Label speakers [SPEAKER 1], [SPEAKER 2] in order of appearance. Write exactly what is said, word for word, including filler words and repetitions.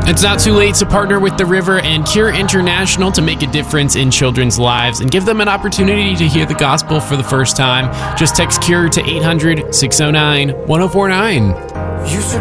[SPEAKER 1] It's not too late to partner with The River and Cure International to make a difference in children's lives and give them an opportunity to hear the gospel for the first time. Just text CURE to eight hundred, six oh nine, one oh four nine.